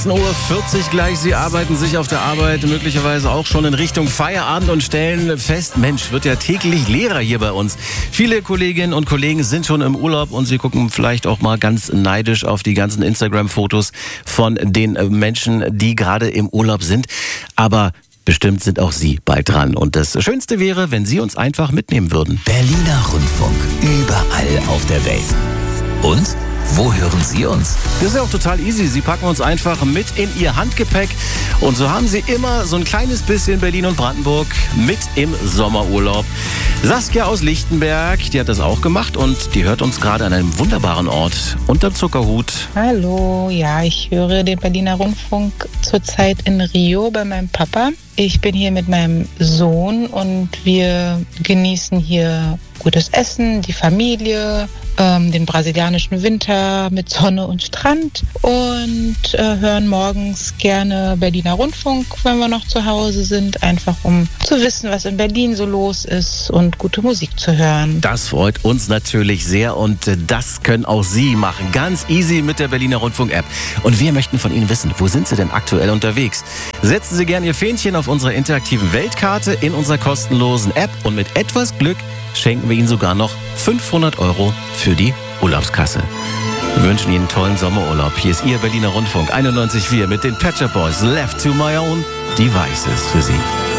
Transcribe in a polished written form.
18:40 Uhr gleich. Sie arbeiten sich auf der Arbeit möglicherweise auch schon in Richtung Feierabend und stellen fest, Mensch, wird ja täglich leerer hier bei uns. Viele Kolleginnen und Kollegen sind schon im Urlaub und sie gucken vielleicht auch mal ganz neidisch auf die ganzen Instagram-Fotos von den Menschen, die gerade im Urlaub sind. Aber bestimmt sind auch Sie bald dran. Und das Schönste wäre, wenn Sie uns einfach mitnehmen würden. Berliner Rundfunk, überall auf der Welt. Und wo hören Sie uns? Das ist ja auch total easy. Sie packen uns einfach mit in Ihr Handgepäck. Und so haben Sie immer so ein kleines bisschen Berlin und Brandenburg mit im Sommerurlaub. Saskia aus Lichtenberg, die hat das auch gemacht und die hört uns gerade an einem wunderbaren Ort unterm Zuckerhut. Hallo, ja, ich höre den Berliner Rundfunk zurzeit in Rio bei meinem Papa. Ich bin hier mit meinem Sohn und wir genießen hier gutes Essen, die Familie, den brasilianischen Winter mit Sonne und Strand und hören morgens gerne Berliner Rundfunk, wenn wir noch zu Hause sind, einfach um zu wissen, was in Berlin so los ist und gute Musik zu hören. Das freut uns natürlich sehr und das können auch Sie machen. Ganz easy mit der Berliner Rundfunk-App. Und wir möchten von Ihnen wissen, wo sind Sie denn aktuell unterwegs? Setzen Sie gerne Ihr Fähnchen auf unserer interaktiven Weltkarte in unserer kostenlosen App und mit etwas Glück schenken wir Ihnen sogar noch 500 € für die Urlaubskasse. Wir wünschen Ihnen einen tollen Sommerurlaub. Hier ist Ihr Berliner Rundfunk 91.4 mit den Pet Shop Boys. Left to my own devices für Sie.